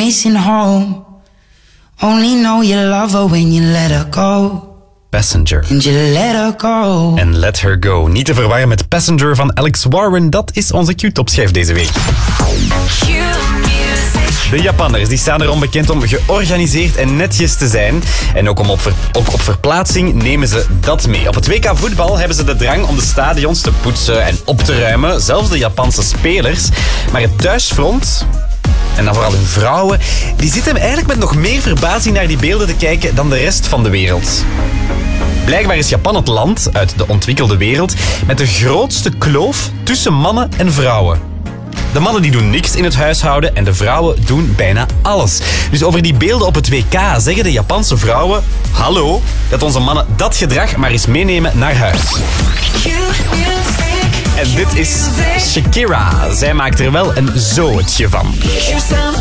missing home. Only know you love her when you let her go. Passenger. And you let her go. En Let Her Go. Niet te verwarren met Passenger van Alex Warren. Dat is onze Q-topschijf deze week. De Japanners die staan erom bekend om georganiseerd en netjes te zijn. En ook op verplaatsing nemen ze dat mee. Op het WK voetbal hebben ze de drang om de stadions te poetsen en op te ruimen. Zelfs de Japanse spelers. Maar het thuisfront, en dan vooral hun vrouwen, die zitten eigenlijk met nog meer verbazing naar die beelden te kijken dan de rest van de wereld. Blijkbaar is Japan het land uit de ontwikkelde wereld met de grootste kloof tussen mannen en vrouwen. De mannen die doen niks in het huishouden en de vrouwen doen bijna alles. Dus over die beelden op het WK zeggen de Japanse vrouwen: hallo, dat onze mannen dat gedrag maar eens meenemen naar huis. En dit is Shakira. Zij maakt er wel een zootje van.